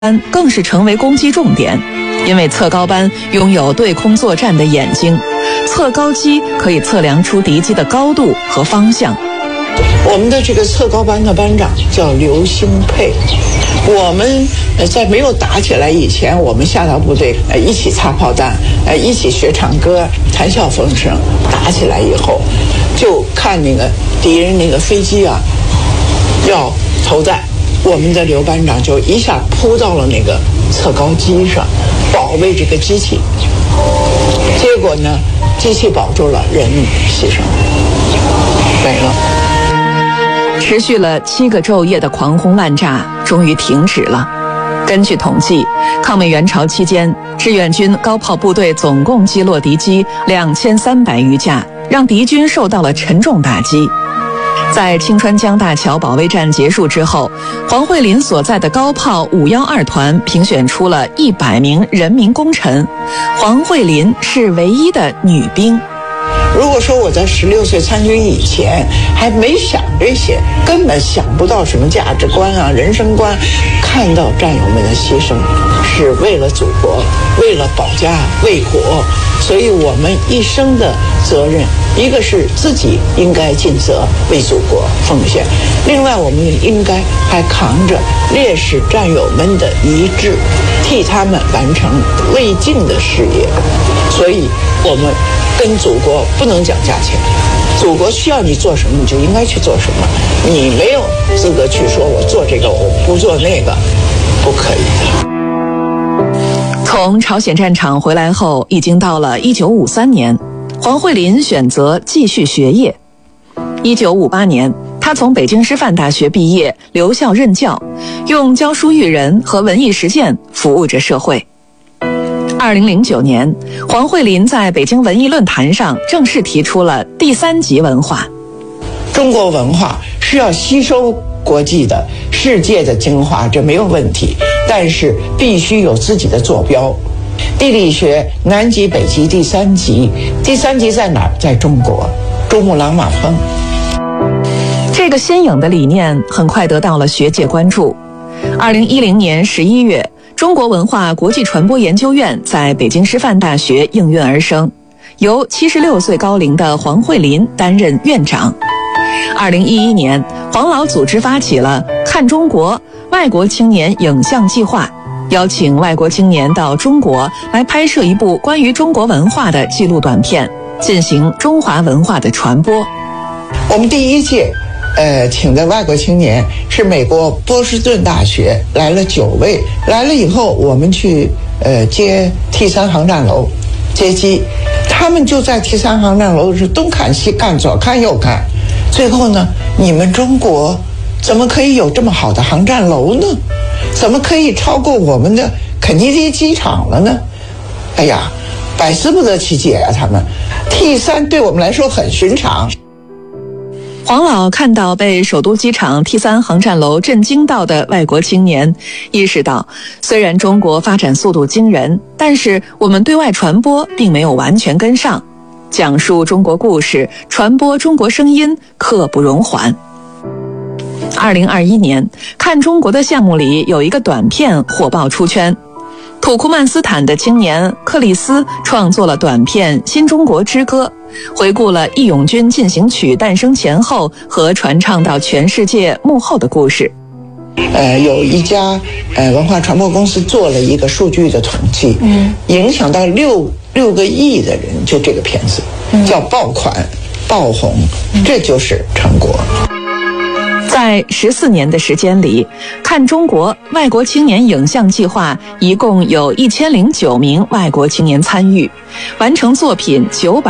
更是成为攻击重点，因为测高班拥有对空作战的眼睛，测高机可以测量出敌机的高度和方向。 我们的这个测高班的班长叫刘兴佩，我们在没有打起来以前，我们下到部队一起擦炮弹，一起学唱歌，谈笑风生。打起来以后，就看那个敌人那个飞机啊要投弹，我们的刘班长就一下扑到了那个测高机上，保卫这个机器。结果呢，机器保住了，人牺牲没了。 持续了7个昼夜的狂轰滥炸终于停止了。根据统计，抗美援朝期间，志愿军高炮部队总共击落敌机2300余架，让敌军受到了沉重打击。在清川江大桥保卫战结束之后，黄慧林所在的高炮512团评选出了100名人民功臣，黄慧林是唯一的女兵。 如果说我在16岁参军以前还没想这些，根本想不到什么价值观啊、人生观，看到战友们的牺牲是为了祖国，为了保家卫国，所以我们一生的责任，一个是自己应该尽责为祖国奉献，另外我们也应该还扛着烈士战友们的遗志，替他们完成未尽的事业。所以我们跟祖国不能讲价钱，祖国需要你做什么你就应该去做什么，你没有资格去说我做这个我不做那个，不可以的。 从朝鲜战场回来后，已经到了1953年，黄慧林选择继续学业。1958年，他从北京师范大学毕业，留校任教，用教书育人和文艺实践服务着社会。2009年，黄慧林在北京文艺论坛上正式提出了第3级文化。 中国文化是要吸收国际的、世界的精华，这没有问题，但是必须有自己的坐标。地理学南极、北极第3级，第3级在哪儿？在中国，珠穆朗玛峰。 这个新颖的理念很快得到了学界关注。2010年11月，中国文化国际传播研究院在北京师范大学应运而生，由76岁高龄的黄慧林担任院长。2011年，黄老组织发起了看中国外国青年影像计划，邀请外国青年到中国来拍摄一部关于中国文化的纪录短片，进行中华文化的传播。 我们第1届请的外国青年是美国波士顿大学，来了9位。来了以后，我们去接 T3 航站楼接机，他们就在 T3 航站楼是东看西看，左看右看。最后呢，你们中国怎么可以有这么好的航站楼呢？怎么可以超过我们的肯尼迪机场了呢？哎呀，百思不得其解啊！他们 T3 对我们来说很寻常。 黄老看到被首都机场 T3 航站楼震惊到的外国青年，意识到虽然中国发展速度惊人，但是我们对外传播并没有完全跟上，讲述中国故事，传播中国声音，刻不容缓。2021年，看中国的项目里有一个短片火爆出圈，土库曼斯坦的青年克里斯创作了短片《新中国之歌》，回顾了《义勇军进行曲》诞生前后和传唱到全世界幕后的故事。 有一家文化传播公司做了一个数据的统计，影响到6个亿的人，就这个片子叫爆款爆红，这就是成果。 在14年的时间里，看中国外国青年影像计划一共有1009名外国青年参与，完成作品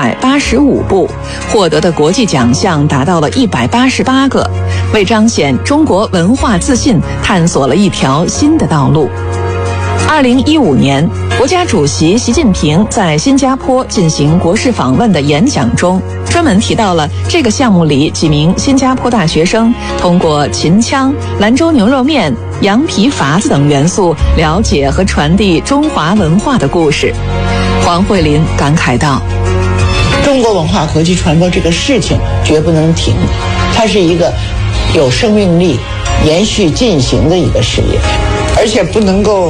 985部，获得的国际奖项达到了188个，为彰显中国文化自信探索了一条新的道路。2015年，国家主席习近平在新加坡进行国事访问的演讲中，专门提到了这个项目里几名新加坡大学生通过秦腔、兰州牛肉面、羊皮筏子等元素了解和传递中华文化的故事。黄慧林感慨道： 中国文化国际传播这个事情绝不能停，它是一个有生命力、延续进行的一个事业。 而且不能够